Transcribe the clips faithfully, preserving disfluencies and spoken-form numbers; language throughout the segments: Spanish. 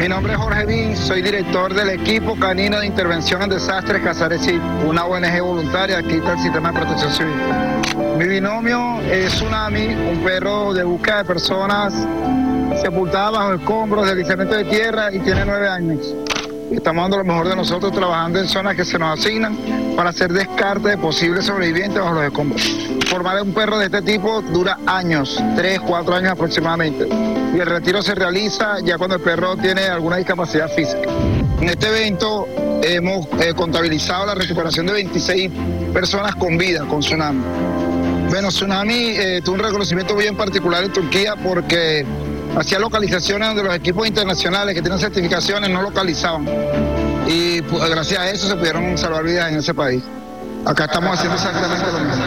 Mi nombre es Jorge Vin, soy director del equipo canino de intervención en desastres Casares, una O N G voluntaria aquí del Sistema de Protección Civil. Mi binomio es Tsunami, un perro de búsqueda de personas sepultadas bajo escombros, deslizamiento de tierra, y tiene nueve años. Estamos dando lo mejor de nosotros trabajando en zonas que se nos asignan para hacer descarte de posibles sobrevivientes bajo los escombros. Formar un perro de este tipo dura años, tres, cuatro años aproximadamente. Y el retiro se realiza ya cuando el perro tiene alguna discapacidad física. En este evento hemos eh, contabilizado la recuperación de veintiséis personas con vida con Tsunami. Bueno, Tsunami eh, tuvo un reconocimiento bien particular en Turquía porque hacía localizaciones donde los equipos internacionales que tienen certificaciones no localizaban. Y pues, gracias a eso se pudieron salvar vidas en ese país. Acá estamos haciendo exactamente lo mismo.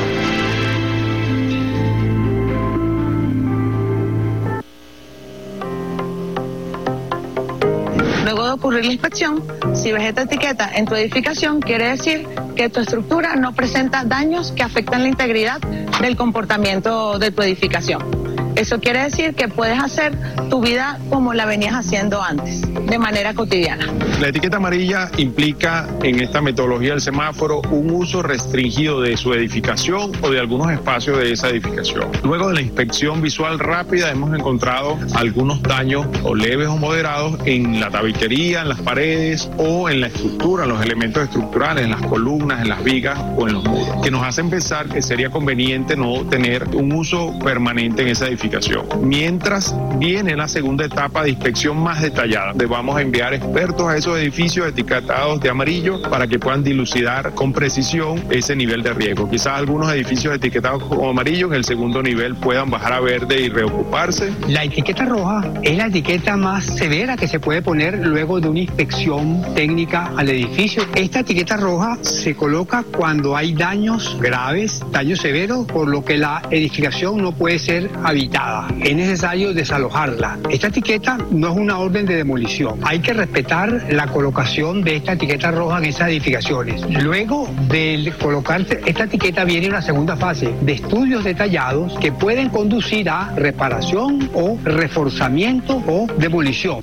Luego de ocurrir la inspección, si ves esta etiqueta en tu edificación, quiere decir que tu estructura no presenta daños que afectan la integridad del comportamiento de tu edificación. Eso quiere decir que puedes hacer tu vida como la venías haciendo antes, de manera cotidiana. La etiqueta amarilla implica en esta metodología del semáforo un uso restringido de su edificación o de algunos espacios de esa edificación. Luego de la inspección visual rápida hemos encontrado algunos daños o leves o moderados en la tabiquería, en las paredes o en la estructura, en los elementos estructurales, en las columnas, en las vigas o en los muros, que nos hacen pensar que sería conveniente no tener un uso permanente en esa edificación. Mientras viene la segunda etapa de inspección más detallada, donde vamos a enviar expertos a esos edificios etiquetados de amarillo para que puedan dilucidar con precisión ese nivel de riesgo. Quizás algunos edificios etiquetados como amarillo en el segundo nivel puedan bajar a verde y reocuparse. La etiqueta roja es la etiqueta más severa que se puede poner luego de una inspección técnica al edificio. Esta etiqueta roja se coloca cuando hay daños graves, daños severos, por lo que la edificación no puede ser habitada. Es necesario desalojarla. Esta etiqueta no es una orden de demolición. Hay que respetar la colocación de esta etiqueta roja en esas edificaciones. Luego de colocar esta etiqueta viene una segunda fase de estudios detallados que pueden conducir a reparación o reforzamiento o demolición.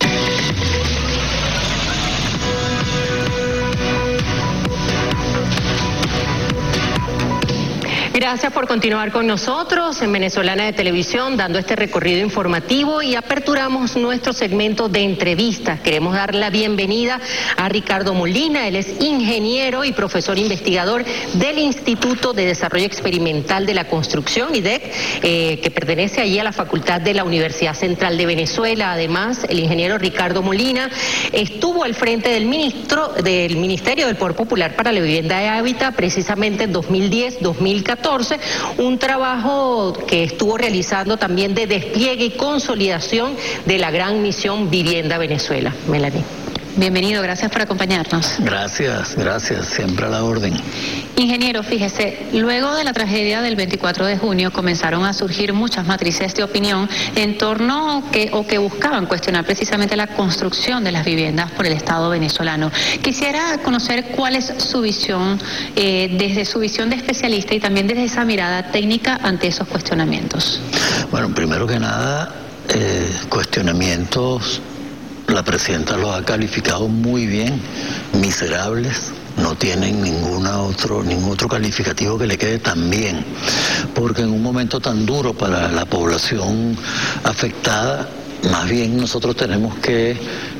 Gracias por continuar con nosotros en Venezolana de Televisión, dando este recorrido informativo, y aperturamos nuestro segmento de entrevistas. Queremos dar la bienvenida a Ricardo Molina. Él es ingeniero y profesor investigador del Instituto de Desarrollo Experimental de la Construcción, I D E C, eh, que pertenece allí a la Facultad de la Universidad Central de Venezuela. Además, el ingeniero Ricardo Molina estuvo al frente del ministro del Ministerio del Poder Popular para la Vivienda y Hábitat precisamente en dos mil diez dos mil catorce. Un trabajo que estuvo realizando también de despliegue y consolidación de la gran misión Vivienda Venezuela. Melanie. Bienvenido, gracias por acompañarnos. Gracias, gracias, siempre a la orden. Ingeniero, fíjese, luego de la tragedia del veinticuatro de junio comenzaron a surgir muchas matrices de opinión en torno que, o que buscaban cuestionar precisamente la construcción de las viviendas por el Estado venezolano. Quisiera conocer cuál es su visión, eh, desde su visión de especialista y también desde esa mirada técnica ante esos cuestionamientos. Bueno, primero que nada, eh, cuestionamientos, la presidenta los ha calificado muy bien, miserables. No tienen ninguna otro, ningún otro calificativo que le quede tan bien, porque en un momento tan duro para la población afectada, más bien nosotros tenemos que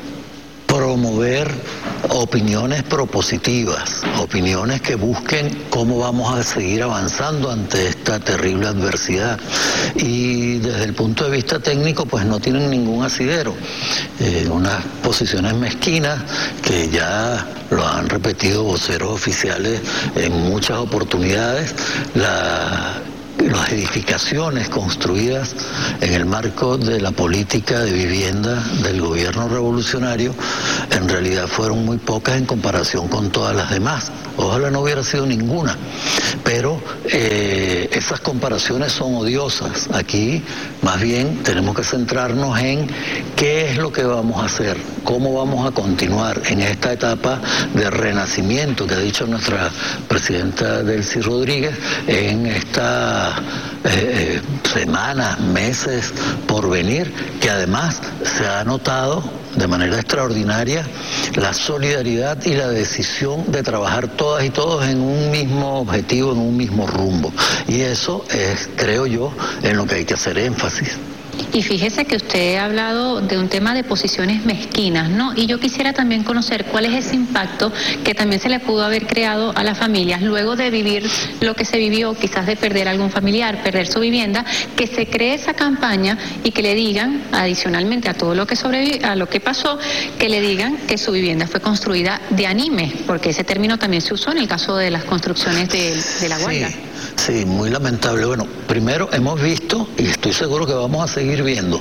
promover opiniones propositivas, opiniones que busquen cómo vamos a seguir avanzando ante esta terrible adversidad. Y desde el punto de vista técnico, pues no tienen ningún asidero. Eh, unas posiciones mezquinas que ya lo han repetido voceros oficiales en muchas oportunidades. La Las edificaciones construidas en el marco de la política de vivienda del gobierno revolucionario en realidad fueron muy pocas en comparación con todas las demás. Ojalá no hubiera sido ninguna, pero eh, esas comparaciones son odiosas. Aquí más bien tenemos que centrarnos en qué es lo que vamos a hacer, cómo vamos a continuar en esta etapa de renacimiento que ha dicho nuestra presidenta Delcy Rodríguez, en esta eh, semanas, meses por venir, que además se ha notado de manera extraordinaria la solidaridad y la decisión de trabajar todas y todos en un mismo objetivo, en un mismo rumbo. Y eso es, creo yo, en lo que hay que hacer énfasis. Y fíjese que usted ha hablado de un tema de posiciones mezquinas, ¿no? Y yo quisiera también conocer cuál es ese impacto que también se le pudo haber creado a las familias luego de vivir lo que se vivió, quizás de perder algún familiar, perder su vivienda, que se cree esa campaña y que le digan, adicionalmente a todo lo que sobrevive, a lo que pasó, que le digan que su vivienda fue construida de anime, porque ese término también se usó en el caso de las construcciones de, de La Guaira. Sí. Sí, muy lamentable. Bueno, primero hemos visto, y estoy seguro que vamos a seguir viendo,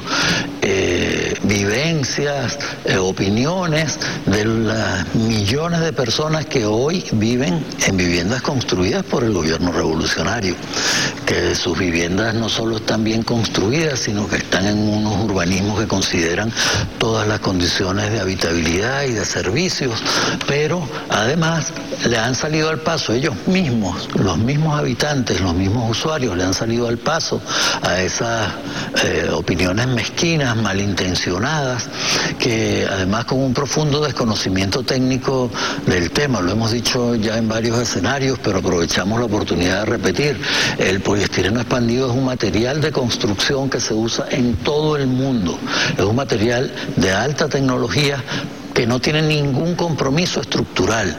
eh, vivencias, eh, opiniones de las millones de personas que hoy viven en viviendas construidas por el gobierno revolucionario, que sus viviendas no solo están bien construidas, sino que están en unos urbanismos que consideran todas las condiciones de habitabilidad y de servicios, pero además le han salido al paso ellos mismos, los mismos habitantes, los mismos usuarios le han salido al paso a esas eh, opiniones mezquinas, malintencionadas, que además con un profundo desconocimiento técnico del tema, lo hemos dicho ya en varios escenarios, pero aprovechamos la oportunidad de repetir, el poliestireno expandido es un material de construcción que se usa en todo el mundo, es un material de alta tecnología que no tiene ningún compromiso estructural.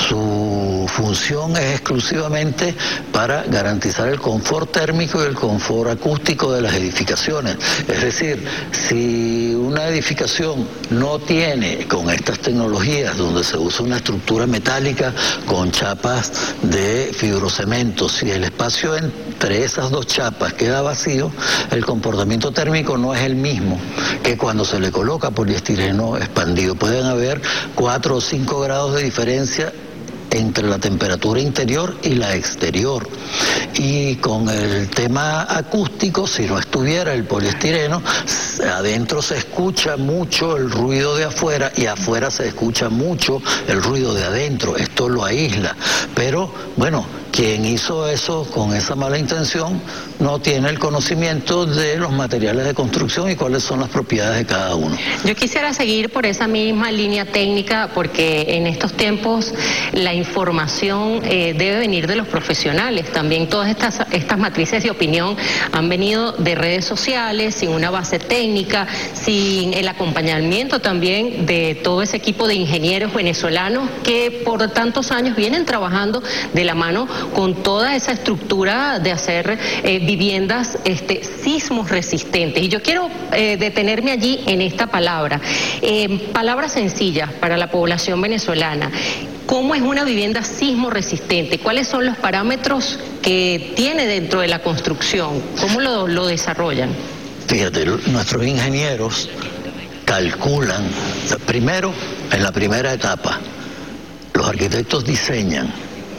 Su función es exclusivamente para garantizar el confort térmico y el confort acústico de las edificaciones. Es decir, si una edificación no tiene con estas tecnologías donde se usa una estructura metálica con chapas de fibrocemento, si el espacio entre esas dos chapas queda vacío, el comportamiento térmico no es el mismo que cuando se le coloca poliestireno expandido. Pueden haber cuatro o cinco grados de diferencia entre la temperatura interior y la exterior. Y con el tema acústico, si no estuviera el poliestireno, adentro se escucha mucho el ruido de afuera y afuera se escucha mucho el ruido de adentro. Esto lo aísla. Pero, bueno, quien hizo eso con esa mala intención no tiene el conocimiento de los materiales de construcción y cuáles son las propiedades de cada uno. Yo quisiera seguir por esa misma línea técnica porque en estos tiempos la información eh, debe venir de los profesionales. También todas estas, estas matrices de opinión han venido de redes sociales, sin una base técnica, sin el acompañamiento también de todo ese equipo de ingenieros venezolanos que por tantos años vienen trabajando de la mano con toda esa estructura de hacer eh, viviendas este, sismos resistentes. Y yo quiero eh, detenerme allí en esta palabra. Eh, palabras sencillas para la población venezolana. ¿Cómo es una vivienda sismo resistente? ¿Cuáles son los parámetros que tiene dentro de la construcción? ¿Cómo lo, lo desarrollan? Fíjate, nuestros ingenieros calculan, primero, en la primera etapa, los arquitectos diseñan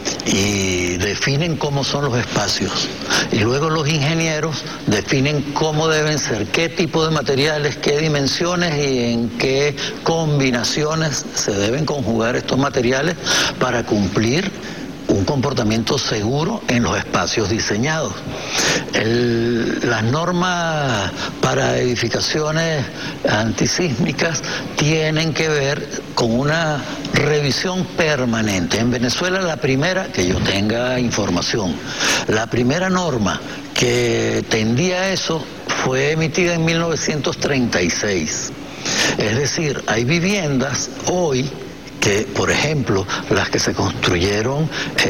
y definen cómo son los espacios y luego los ingenieros definen cómo deben ser, qué tipo de materiales, qué dimensiones y en qué combinaciones se deben conjugar estos materiales para cumplir un comportamiento seguro en los espacios diseñados. El, las normas para edificaciones antisísmicas tienen que ver con una revisión permanente. En Venezuela la primera, que yo tenga información, la primera norma que tendía a eso fue emitida en mil novecientos treinta y seis. Es decir, hay viviendas hoy que, por ejemplo, las que se construyeron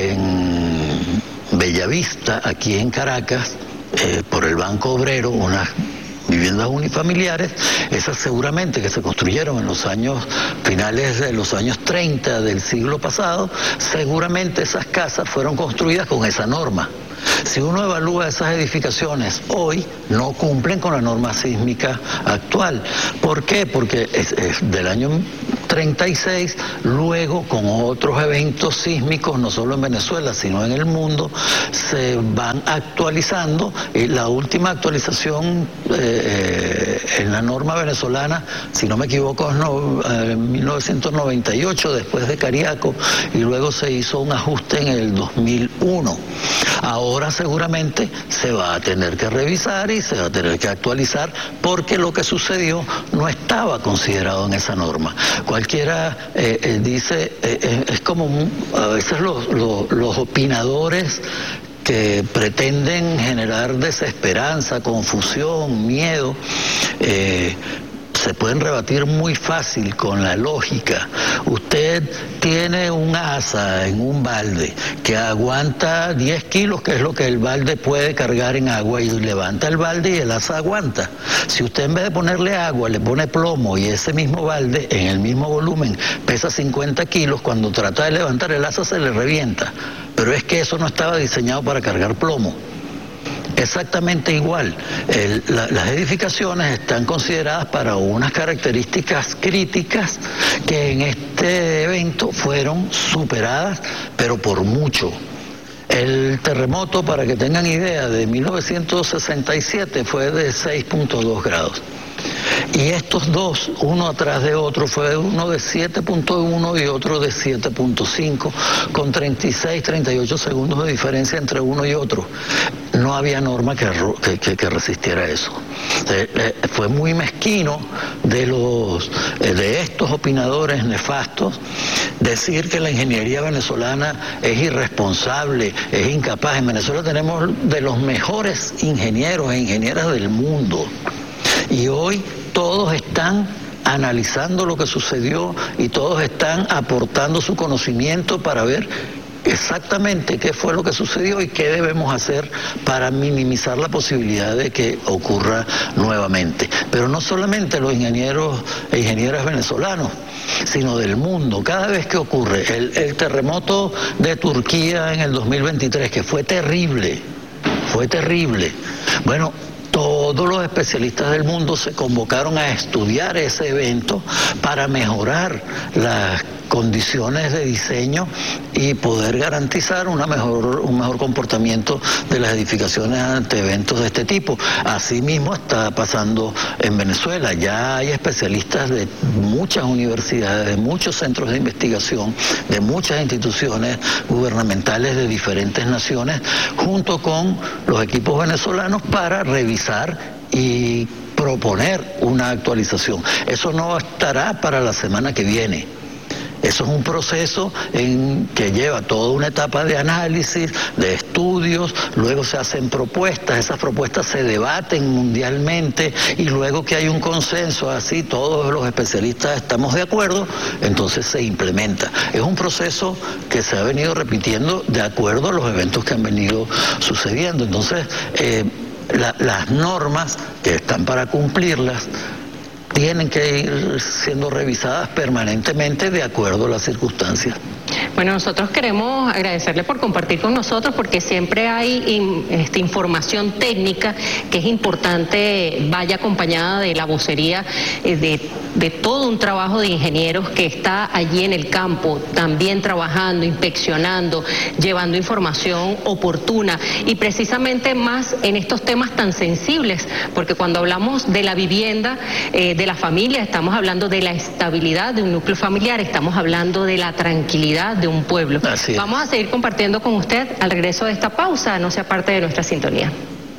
en Bellavista, aquí en Caracas, eh, por el Banco Obrero, unas viviendas unifamiliares, esas seguramente que se construyeron en los años finales de los años treinta del siglo pasado, seguramente esas casas fueron construidas con esa norma. Si uno evalúa esas edificaciones hoy, no cumplen con la norma sísmica actual. ¿Por qué? Porque es, es del año treinta y seis, luego con otros eventos sísmicos, no solo en Venezuela, sino en el mundo, se van actualizando. Y la última actualización eh, en la norma venezolana, si no me equivoco, es no, en mil novecientos noventa y ocho, después de Cariaco, y luego se hizo un ajuste en el dos mil uno. Ahora seguramente se va a tener que revisar y se va a tener que actualizar, porque lo que sucedió no estaba considerado en esa norma. Cualquiera eh, eh, dice, eh, es como un, a veces los, los, los opinadores que pretenden generar desesperanza, confusión, miedo, eh, se pueden rebatir muy fácil con la lógica. Usted tiene un asa en un balde que aguanta diez kilos, que es lo que el balde puede cargar en agua, y levanta el balde y el asa aguanta. Si usted en vez de ponerle agua le pone plomo, y ese mismo balde en el mismo volumen pesa cincuenta kilos, cuando trata de levantar el asa se le revienta. Pero es que eso no estaba diseñado para cargar plomo. Exactamente igual, el, la, las edificaciones están consideradas para unas características críticas que en este evento fueron superadas, pero por mucho. El terremoto, para que tengan idea, de mil novecientos sesenta y siete fue de seis punto dos grados. Y estos dos, uno atrás de otro, fue uno de siete punto uno y otro de siete punto cinco, con treinta y seis, treinta y ocho segundos de diferencia entre uno y otro. No había norma que, que, que resistiera eso. Eh, eh, fue muy mezquino de, los, eh, de estos opinadores nefastos decir que la ingeniería venezolana es irresponsable, es incapaz. En Venezuela tenemos de los mejores ingenieros e ingenieras del mundo. Y hoy todos están analizando lo que sucedió y todos están aportando su conocimiento para ver exactamente qué fue lo que sucedió y qué debemos hacer para minimizar la posibilidad de que ocurra nuevamente. Pero no solamente los ingenieros e ingenieras venezolanos, sino del mundo. Cada vez que ocurre el, el terremoto de Turquía en el dos mil veintitrés, que fue terrible, fue terrible. Bueno, todos los especialistas del mundo se convocaron a estudiar ese evento para mejorar las condiciones de diseño y poder garantizar una mejor, un mejor comportamiento de las edificaciones ante eventos de este tipo. Asimismo está pasando en Venezuela. Ya hay especialistas de muchas universidades, de muchos centros de investigación, de muchas instituciones gubernamentales de diferentes naciones, junto con los equipos venezolanos, para revisar y proponer una actualización. Eso no estará para la semana que viene. Eso es un proceso en que lleva toda una etapa de análisis, de estudios, luego se hacen propuestas, esas propuestas se debaten mundialmente, y luego que hay un consenso, así todos los especialistas estamos de acuerdo, entonces se implementa. Es un proceso que se ha venido repitiendo de acuerdo a los eventos que han venido sucediendo. Entonces, eh, la, las normas que están para cumplirlas tienen que ir siendo revisadas permanentemente de acuerdo a las circunstancias. Bueno, nosotros queremos agradecerle por compartir con nosotros, porque siempre hay in, este, información técnica que es importante, vaya acompañada de la vocería eh, de, de todo un trabajo de ingenieros que está allí en el campo, también trabajando, inspeccionando, llevando información oportuna, y precisamente más en estos temas tan sensibles, porque cuando hablamos de la vivienda, eh, de la familia, estamos hablando de la estabilidad de un núcleo familiar, estamos hablando de la tranquilidad de un pueblo. Vamos a seguir compartiendo con usted al regreso de esta pausa, no sea parte de nuestra sintonía.